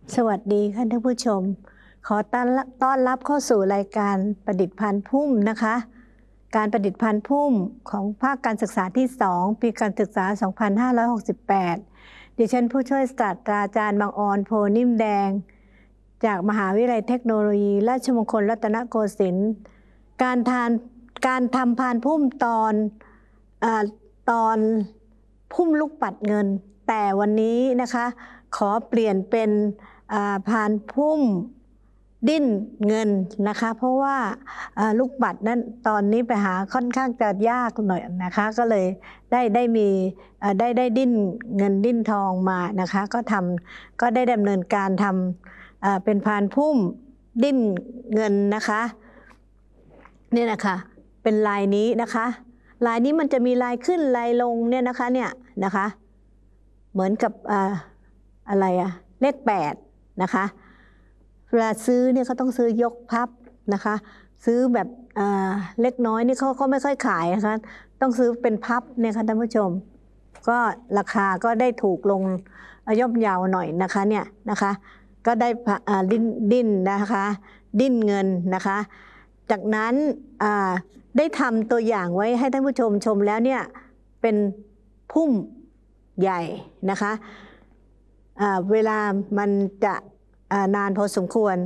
สวัสดีค่ะท่านผู้ชม ขอต้อนรับเข้าสู่รายการประดิษฐ์พันธุ์พุ่มนะคะ การประดิษฐ์พันธุ์พุ่มของภาคการศึกษาที่ 2 ปีการศึกษา 2568 ดิฉันผู้ช่วยศาสตราจารย์บางออนโพนิ่มแดงจากมหาวิทยาลัยเทคโนโลยีราชมงคลรัตนโกสินทร์การทำพานพุ่มตอนพุ่มลูกปัดเงินแต่วันนี้นะคะขอเปลี่ยนเป็นพานพุ่มดิ้นเงินนะคะเพราะว่าลูกปัดนั้นตอนนี้ไปหาค่อนข้างจะยากหน่อยนะคะก็เลยได้ดิ้นเงินดิ้นทองมานะคะก็ได้ดำเนินการทำเป็นพานพุ่มดิ้นเงินนะคะนี่นะคะเป็นลายนี้นะคะลายนี้มันจะมีลายขึ้นลายลงเนี่ยนะคะเหมือนกับอะไรเลข8นะคะเวลาซื้อเนี่ยเขาต้องซื้อยกพับนะคะซื้อแบบเล็กน้อยนี่เขาไม่ค่อยขายนะคะต้องซื้อเป็นพับเนี่ยค่ะท่านผู้ชมก็ราคาก็ได้ถูกลงย่อมเยาหน่อยนะคะเนี่ยนะคะก็ได้ดิ้นนะคะดิ้นเงินนะคะจากนั้นได้ทำตัวอย่างไว้ให้ท่านผู้ชมชมแล้วเนี่ยเป็นพุ่มใหญ่นะคะเวลามันจะนานพอสมควร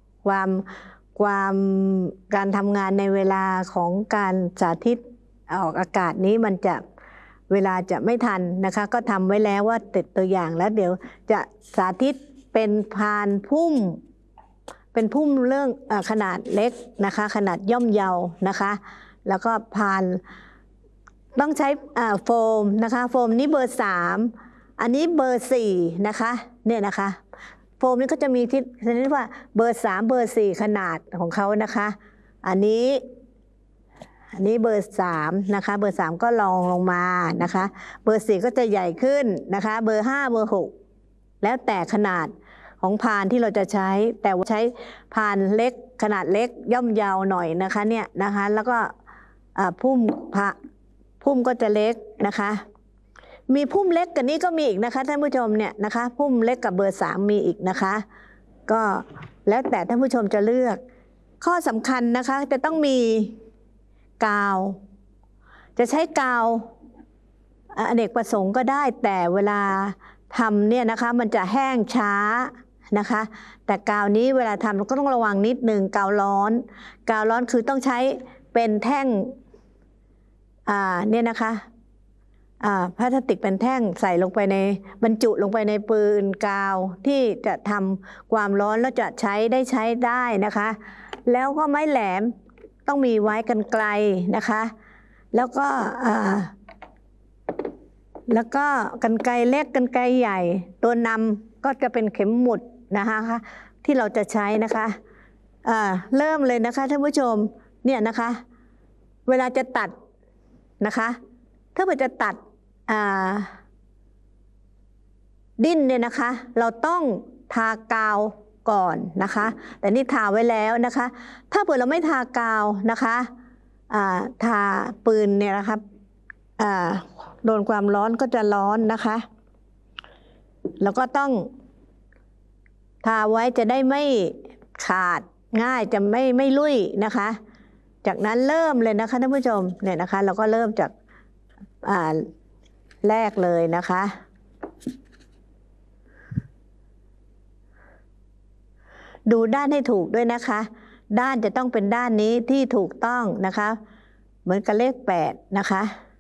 การทำงานในเวลาของการสาธิตออกอากาศนี้มันจะเวลาจะไม่ทันนะคะก็ทำไว้แล้วว่าติดตัวอย่างแล้วเดี๋ยวจะสาธิตเป็นพานพุ่มเรื่องขนาดเล็กนะคะขนาดย่อมเยานะคะแล้วก็พานต้องใช้โฟมนะคะโฟมนี้เบอร์ 3อันนี้เบอร์ 4นะคะเนี่ยนะคะโฟมนี้ก็จะมีที่เรียกว่าเบอร์ 3เบอร์ 4ขนาดของเขานะคะอันนี้เบอร์ 3นะคะเบอร์ 3ก็ลงมานะคะเบอร์ 4ก็จะใหญ่ขึ้นนะคะเบอร์ 5เบอร์ 6แล้วแต่ขนาดของพานที่เราจะใช้แต่ว่าใช้พานเล็กขนาดเล็กย่อมเยาหน่อยนะคะเนี่ยนะคะแล้วก็พุ่มก็จะเล็กนะคะมีพุ่มเล็กกว่านี้ก็มีอีกนะคะท่านผู้ชมเนี่ยนะคะพุ่มเล็กกับเบอร์ 3มีอีกนะคะก็แล้วแต่ท่านผู้ชมจะเลือกข้อสำคัญนะคะจะต้องมีกาวจะใช้กาวอเนกประสงค์ก็ได้แต่เวลาทำเนี่ยนะคะมันจะแห้งช้านะคะแต่กาวนี้เวลาทำก็ต้องระวังนิดนึงกาวร้อนคือต้องใช้เป็นแท่งเนี่ยนะคะพลาสติกเป็นแท่งใส่ลงไปในบรรจุลงไปในปืนกาวที่จะทำความร้อนแล้วจะใช้ได้นะคะแล้วก็ไม้แหลมต้องมีไว้กรรไกรนะคะแล้วก็กรรไกรเล็กกรรไกรใหญ่ตัวนำก็จะเป็นเข็มหมุดนะคะที่เราจะใช้นะคะเริ่มเลยนะคะท่านผู้ชมเนี่ยนะคะเวลาจะตัดนะคะถ้าเกิดจะตัดดิ้นเนี่ยนะคะเราต้องทากาวก่อนนะคะแต่นี่ทาไว้แล้วนะคะถ้าเผื่อเราไม่ทากาวนะคะทาปืนเนี่ยนะคะโดนความร้อนก็จะร้อนนะคะแล้วก็ต้องทาไว้จะได้ไม่ขาดง่ายจะไม่ลุ่ยนะคะจากนั้นเริ่มเลยนะคะท่านผู้ชมเนี่ยนะคะเราก็เริ่มจากแรกเลยนะคะดูด้านให้ถูกด้วยนะคะด้านจะต้องเป็นด้านนี้ที่ถูกต้องนะคะเหมือนกับเลข8นะคะ